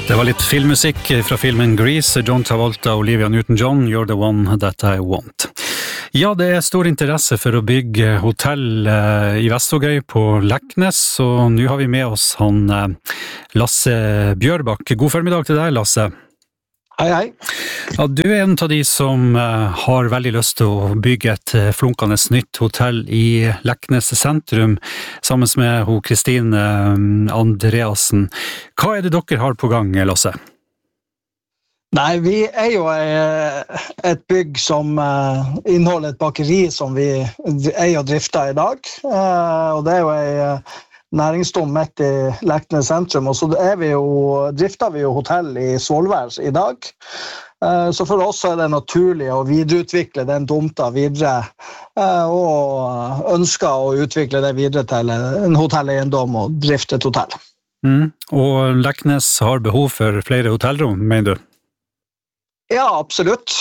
Det var litt filmmusikk fra filmen Grease, John Travolta og Olivia Newton-John, You're the one that I want. Ja, det er stor interesse for å bygge hotell i Vestvågøy på Leknes, og nå har vi med oss han Lasse Bjørbakk. God formiddag til deg, Lasse. Hei, hei. Ja, du er en av de som har veldig lyst til å bygge et flunkende nytt hotell i Leknes sentrum, sammen med Kristine Andreassen. Hva er det dere har på gang, Lasse? Nei, vi er jo et bygg som inneholder et bakeri som vi eier og drifter i dag, og det er jo en næringsdom midt i Leknes sentrum, og så drifter vi jo hotell i Svolvær i dag. Så for oss er det naturlig å videreutvikle den tomta videre, og ønsker å utvikle det videre til en hotelleiendom og drifte et hotell. Og Leknes har behov for flere hotellrom, mener du? Ja, absolutt.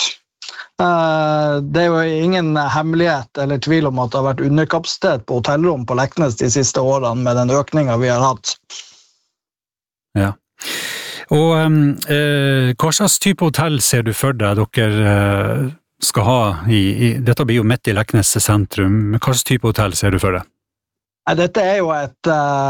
Det er jo ingen hemmelighet eller tvil om at det har vært underkapasitet på hotellrom på Leknes de siste årene med den økningen vi har hatt. Ja. Og hva slags type hotell ser du for deg dere skal ha dette blir jo midt i Leknes sentrum. Hva slags type hotell ser du for deg? Dette er jo et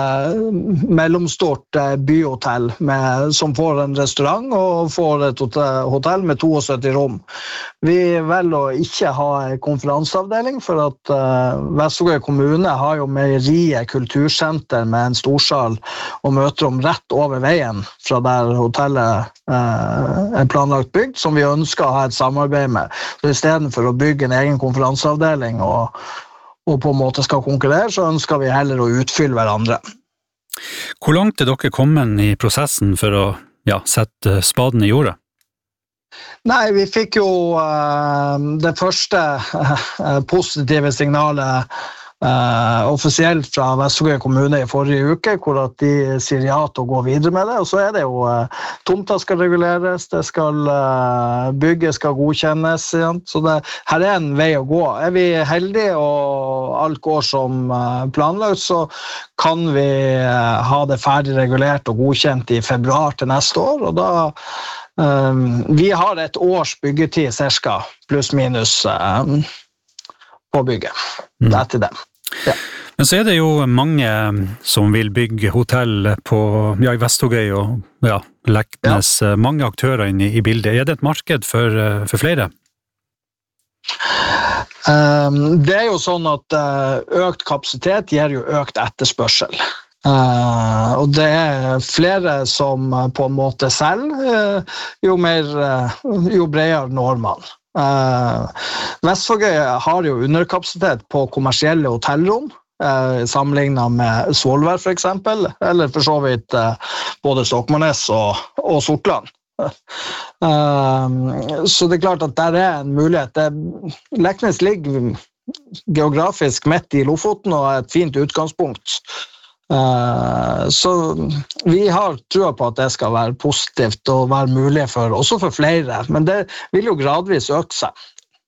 mellomstort byhotell som får en restaurant og får et hotell med 72 rom. Vi velger å ikke ha en konferanseavdeling, for at Vestvågøy kommune har jo meieriet kultursenter med en storsal og møterom rett over veien fra der hotellet er planlagt bygd, som vi ønsker å ha et samarbeid med. Så i stedet for å bygge en egen konferanseavdeling og på en måte skal konkurrere, så ønsker vi heller å utfylle hverandre. Hvor langt er dere kommet i prosessen for å sette spaden i jorda? Nei, vi fikk jo det første positive signalet offisielt fra Vestvågøy kommune i forrige uke, hvor at de sier ja til å gå videre med det, og så er det jo tomta skal reguleres, det skal bygget skal godkjennes, så her er en vei å gå. Er vi heldige og alt går som planlagt, så kan vi ha det ferdig regulert og godkjent i februar til neste år, og da vi har et års byggetid cirka, pluss minus på bygget. Det er til dem. Ja. Men så er det jo mange som vil bygge hotell i Vestvågøy og Leknes, mange aktører inne i bildet. Er det et marked for flere? Det er jo sånn at økt kapasitet gir jo økt etterspørsel. Og det er flere som på en måte selger, jo bredere når man. Vestvågøy har jo underkapasitet på kommersielle hotellrom, sammenlignet med Svolvær for eksempel, eller for så vidt både Stokmarknes og Sortland. Så det er klart at der er en mulighet. Leknes ligger geografisk midt i Lofoten og er et fint utgangspunkt. Så vi har trua på at det skal være positivt og være mulig også for flere, men det vil jo gradvis øke seg.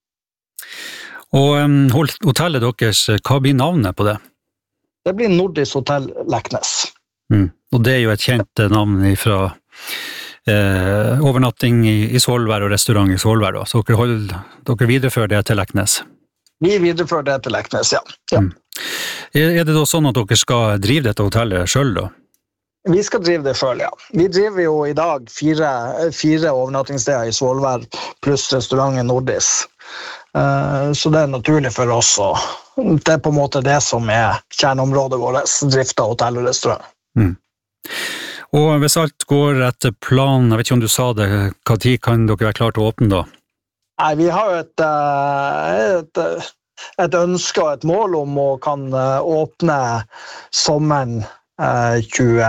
Og hotellet deres, hva blir navnet på det? Det blir Nordisk Hotell Leknes. Og det er jo et kjent navn fra overnatting i Svolvær og restaurant i Svolvær, så dere viderefører det til Leknes? Vi viderefører det til Leknes, ja. Er det da sånn at dere skal drive dette hotellet selv da? Vi skal drive det selv, ja. Vi driver jo i dag 4 overnattingssteder i Svolvær, pluss restauranten Nordis. Så det er naturlig for oss, og det er på en måte det som er kjerneområdet vårt, drift av hotell og restaurant. Og hvis alt går etter planen, jeg vet ikke om du sa det, hva tid kan dere være klare til å åpne da? Nei, vi har jo et ønske og et mål om å kan åpne sommeren 28.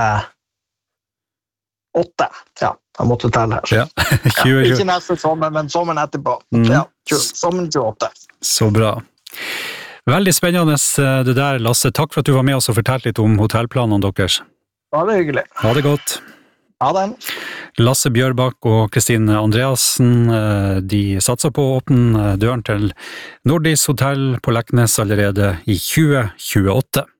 Ja, jeg måtte telle her. Ja, 20. Ikke neste sommer, men sommeren etterpå. Ja, sommeren 28. Så bra. Veldig spennende det der, Lasse. Takk for at du var med oss og fortalte litt om hotellplanene deres. Ja, det er hyggelig. Ha det godt. Ha det. Lasse Bjørbakk og Kristine Andreassen, de satser på å åpne døren til Nordisk Hotell på Leknes allerede i 2028.